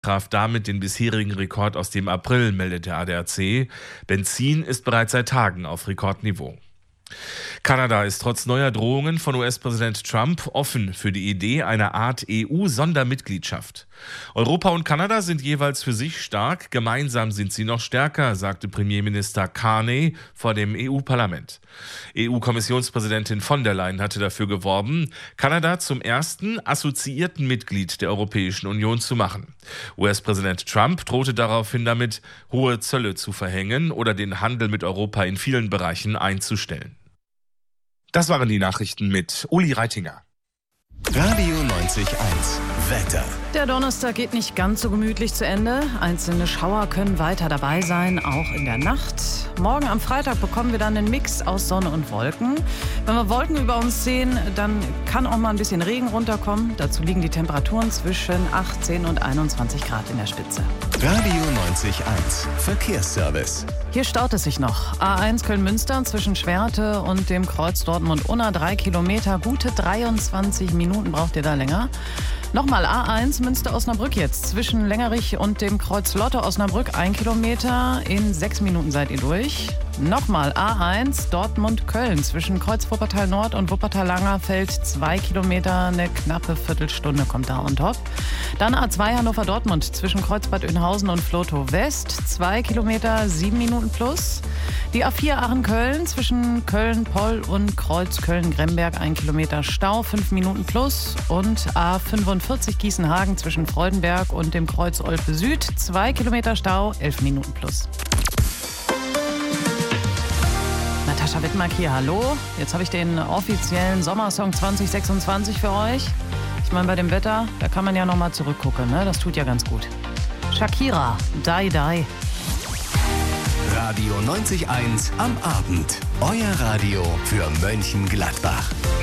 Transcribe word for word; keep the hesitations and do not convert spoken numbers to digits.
traf damit den bisherigen Rekord aus dem April, meldet der A D A C. Benzin ist bereits seit Tagen auf Rekordniveau. Kanada ist trotz neuer Drohungen von U S-Präsident Trump offen für die Idee einer Art E U-Sondermitgliedschaft. Europa und Kanada sind jeweils für sich stark, gemeinsam sind sie noch stärker, sagte Premierminister Carney vor dem E U-Parlament. E U-Kommissionspräsidentin von der Leyen hatte dafür geworben, Kanada zum ersten assoziierten Mitglied der Europäischen Union zu machen. U S-Präsident Trump drohte daraufhin damit, hohe Zölle zu verhängen oder den Handel mit Europa in vielen Bereichen einzustellen. Das waren die Nachrichten mit Uli Reitinger. Radio neunzig eins Wetter. Der Donnerstag geht nicht ganz so gemütlich zu Ende. Einzelne Schauer können weiter dabei sein, auch in der Nacht. Morgen am Freitag bekommen wir dann einen Mix aus Sonne und Wolken. Wenn wir Wolken über uns sehen, dann kann auch mal ein bisschen Regen runterkommen. Dazu liegen die Temperaturen zwischen achtzehn und einundzwanzig Grad in der Spitze. Radio neunzig eins Verkehrsservice. Hier staut es sich noch. A eins Köln-Münster zwischen Schwerte und dem Kreuz Dortmund-Unna. Drei Kilometer, gute dreiundzwanzig Minuten braucht ihr da länger. Nochmal A eins Münster-Osnabrück jetzt. Zwischen Längerich und dem Kreuz Lotte-Osnabrück ein Kilometer. In sechs Minuten seid ihr durch. Nochmal A eins Dortmund-Köln. Zwischen Kreuz Wuppertal-Nord und Wuppertal-Langerfeld zwei Kilometer. Eine knappe Viertelstunde kommt da on top. Dann A zwei Hannover-Dortmund. Zwischen Kreuz Bad Oeynhausen und Vlotho-West. Zwei Kilometer, sieben Minuten plus. Die A vier Aachen-Köln. Zwischen Köln-Poll und Kreuz Köln-Gremberg. Ein Kilometer Stau. Fünf Minuten plus. Und A fünfundvierzig Gießen-Hagen zwischen Freudenberg und dem Kreuz Olpe Süd. Zwei Kilometer Stau. Elf Minuten plus. Natascha Wittmark hier, hallo. Jetzt habe ich den offiziellen Sommersong zwanzig sechsundzwanzig für euch. Ich meine, bei dem Wetter, da kann man ja nochmal zurückgucken, ne? Das tut ja ganz gut. Shakira, Die Die. Radio neunzig eins am Abend. Euer Radio für Mönchengladbach.